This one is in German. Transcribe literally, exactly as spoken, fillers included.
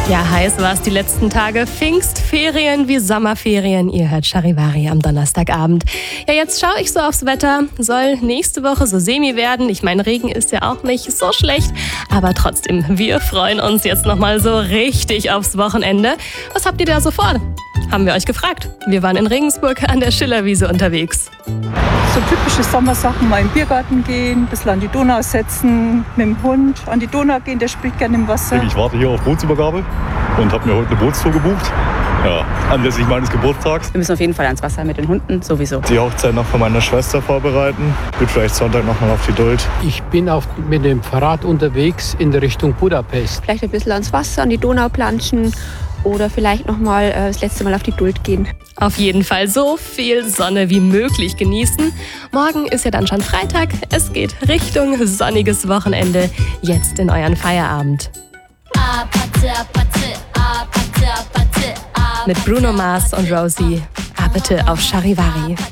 Ja, heiß war es die letzten Tage. Pfingstferien wie Sommerferien. Ihr hört Charivari am Donnerstagabend. Ja, jetzt schaue ich so aufs Wetter. Soll nächste Woche so semi werden. Ich meine, Regen ist ja auch nicht so schlecht. Aber trotzdem, wir freuen uns jetzt nochmal so richtig aufs Wochenende. Was habt ihr da so vor? Haben wir euch gefragt. Wir waren in Regensburg an der Schillerwiese unterwegs. So typische Sommersachen, mal im Biergarten gehen, ein bisschen an die Donau setzen, mit dem Hund an die Donau gehen, der spielt gerne im Wasser. Ich warte hier auf Bootsübergabe und habe mir heute eine Bootstour gebucht. Ja, anlässlich meines Geburtstags. Wir müssen auf jeden Fall ans Wasser mit den Hunden, sowieso. Die Hochzeit noch von meiner Schwester vorbereiten. Wird vielleicht Sonntag noch mal auf die Duld. Ich bin auf, mit dem Fahrrad unterwegs in der Richtung Budapest. Vielleicht ein bisschen ans Wasser, an die Donau planschen oder vielleicht noch mal äh, das letzte Mal auf die Duld gehen. Auf jeden Fall so viel Sonne wie möglich genießen. Morgen ist ja dann schon Freitag. Es geht Richtung sonniges Wochenende. Jetzt in euren Feierabend. Mit Bruno Mars und Rosie. Apete auf Charivari.